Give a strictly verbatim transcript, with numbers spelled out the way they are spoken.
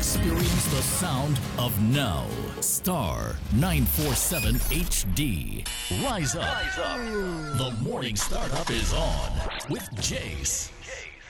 Experience the sound of now. Star nine forty-seven H D. Rise up. Rise up. The morning startup is on with Jace.